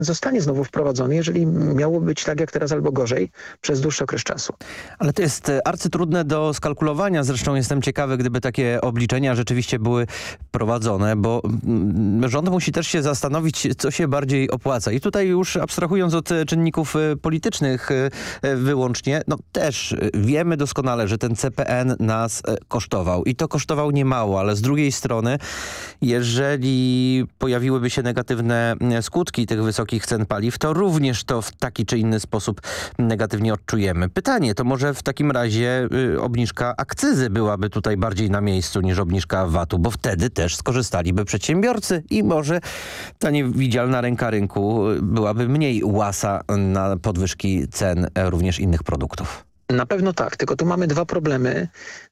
zostanie znowu wprowadzony, jeżeli miało być tak jak teraz albo gorzej przez dłuższy okres czasu. Ale to jest arcytrudne do skalkulowania. Zresztą jestem ciekawy, gdyby takie obliczenia rzeczywiście były prowadzone, bo rząd musi też się zastanowić, co się bardziej opłaca. I tutaj już abstrahując od czynników politycznych wyłącznie, no też wiemy doskonale, że ten CPN nas kosztował. I to kosztował niemało, ale z drugiej strony, jeżeli pojawiłyby się negatywne skutki tych wysokich cen paliw, to również to w taki czy inny sposób negatywnie odczujemy. Pytanie, to może w takim razie obniżka akcyzy byłaby tutaj bardziej na miejscu niż obniżka VAT-u, bo wtedy też skorzystaliby przedsiębiorcy i może ta niewidzialna ręka rynku byłaby mniej łasa na podwyżki cen również innych produktów. Na pewno tak, tylko tu mamy dwa problemy.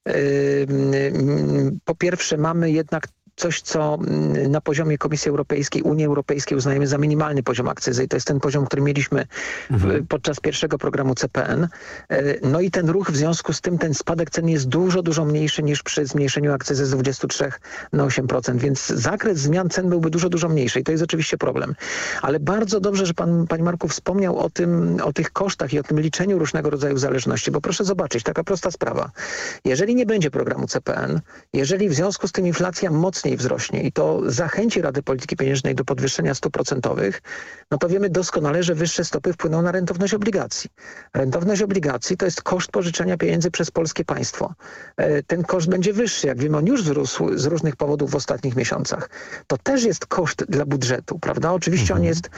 Po pierwsze mamy jednak coś, co na poziomie Komisji Europejskiej, Unii Europejskiej uznajemy za minimalny poziom akcyzy i to jest ten poziom, który mieliśmy podczas pierwszego programu CPN. No i ten ruch w związku z tym, ten spadek cen jest dużo, dużo mniejszy niż przy zmniejszeniu akcyzy z 23 na 8%, więc zakres zmian cen byłby dużo, dużo mniejszy i to jest oczywiście problem. Ale bardzo dobrze, że Panie Marku wspomniał o tych kosztach i o tym liczeniu różnego rodzaju zależności, bo proszę zobaczyć, taka prosta sprawa. Jeżeli nie będzie programu CPN, jeżeli w związku z tym inflacja mocniej wzrośnie i to zachęci Radę Polityki Pieniężnej do podwyższenia stóp procentowych, no to wiemy doskonale, że wyższe stopy wpłyną na rentowność obligacji. Rentowność obligacji to jest koszt pożyczenia pieniędzy przez polskie państwo. Ten koszt będzie wyższy, jak wiemy, on już wzrósł z różnych powodów w ostatnich miesiącach. To też jest koszt dla budżetu, prawda? Oczywiście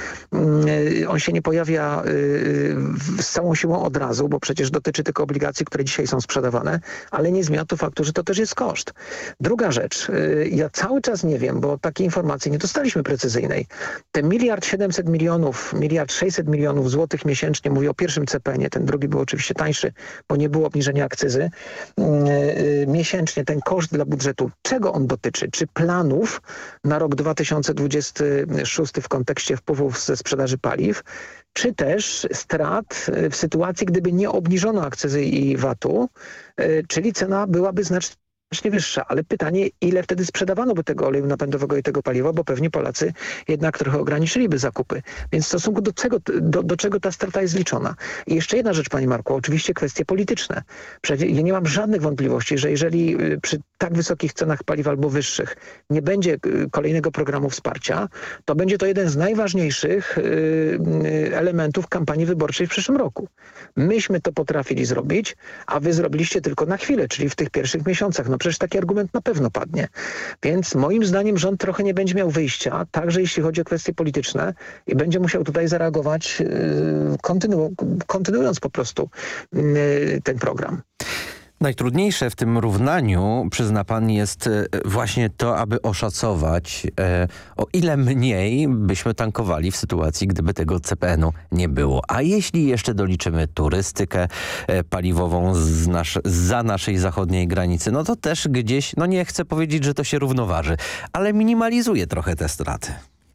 on się nie pojawia z całą siłą od razu, bo przecież dotyczy tylko obligacji, które dzisiaj są sprzedawane, ale nie zmienia to faktu, że to też jest koszt. Druga rzecz, ja cały czas nie wiem, bo takiej informacji nie dostaliśmy precyzyjnej. Te 1,7 milionów, 1,6 milionów złotych miesięcznie, mówię o pierwszym CPN-ie, ten drugi był oczywiście tańszy, bo nie było obniżenia akcyzy. Miesięcznie ten koszt dla budżetu, czego on dotyczy? Czy planów na rok 2026 w kontekście wpływów ze sprzedaży paliw, czy też strat w sytuacji, gdyby nie obniżono akcyzy i VAT-u, czyli cena byłaby znacznie wyższa, ale pytanie, ile wtedy sprzedawano by tego oleju napędowego i tego paliwa, bo pewnie Polacy jednak trochę ograniczyliby zakupy. Więc w stosunku do czego ta strata jest liczona? I jeszcze jedna rzecz, Panie Marku, oczywiście kwestie polityczne. Przecież ja nie mam żadnych wątpliwości, że jeżeli przy tak wysokich cenach paliw albo wyższych nie będzie kolejnego programu wsparcia, to będzie to jeden z najważniejszych elementów kampanii wyborczej w przyszłym roku. Myśmy to potrafili zrobić, a wy zrobiliście tylko na chwilę, czyli w tych pierwszych miesiącach. No przecież taki argument na pewno padnie. Więc moim zdaniem rząd trochę nie będzie miał wyjścia, także jeśli chodzi o kwestie polityczne i będzie musiał tutaj zareagować, kontynuując po prostu ten program. Najtrudniejsze w tym równaniu, przyzna pan, jest właśnie to, aby oszacować, o ile mniej byśmy tankowali w sytuacji, gdyby tego CPN-u nie było. A jeśli jeszcze doliczymy turystykę paliwową zza naszej zachodniej granicy, no to też gdzieś, no nie chcę powiedzieć, że to się równoważy, ale minimalizuje trochę te straty.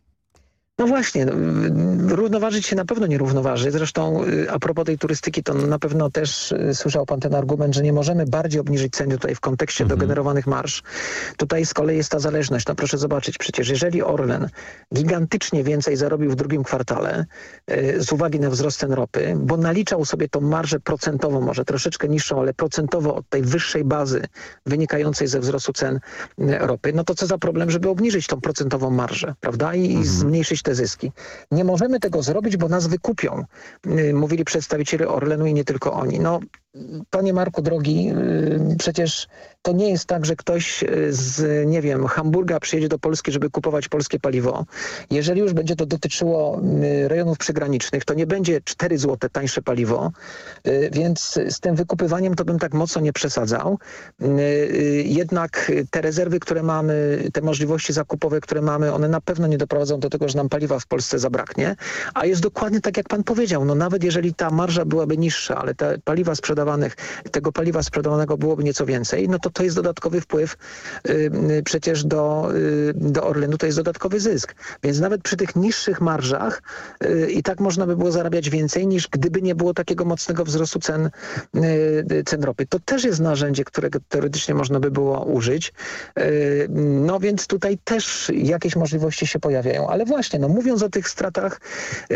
No właśnie, równoważyć się na pewno nie równoważy. Zresztą a propos tej turystyki, to na pewno też słyszał pan ten argument, że nie możemy bardziej obniżyć ceny tutaj w kontekście dogenerowanych marż. Tutaj z kolei jest ta zależność. No proszę zobaczyć, przecież jeżeli Orlen gigantycznie więcej zarobił w drugim kwartale z uwagi na wzrost cen ropy, bo naliczał sobie tą marżę procentową, może troszeczkę niższą, ale procentowo od tej wyższej bazy wynikającej ze wzrostu cen ropy, no to co za problem, żeby obniżyć tą procentową marżę, prawda? I zmniejszyć te zyski. Nie możemy tego zrobić, bo nas wykupią, mówili przedstawiciele Orlenu i nie tylko oni. No, panie Marku drogi, przecież to nie jest tak, że ktoś z, nie wiem, Hamburga przyjedzie do Polski, żeby kupować polskie paliwo. Jeżeli już będzie to dotyczyło rejonów przygranicznych, to nie będzie 4 zł tańsze paliwo, więc z tym wykupywaniem to bym tak mocno nie przesadzał. Jednak te rezerwy, które mamy, te możliwości zakupowe, które mamy, one na pewno nie doprowadzą do tego, że nam paliwa w Polsce zabraknie, a jest dokładnie tak, jak pan powiedział. No nawet jeżeli ta marża byłaby niższa, ale tego paliwa sprzedawanego byłoby nieco więcej, no to jest dodatkowy wpływ przecież do Orlenu, to jest dodatkowy zysk. Więc nawet przy tych niższych marżach i tak można by było zarabiać więcej, niż gdyby nie było takiego mocnego wzrostu cen ropy. To też jest narzędzie, którego teoretycznie można by było użyć. No więc tutaj też jakieś możliwości się pojawiają. Ale właśnie, No mówiąc o tych stratach,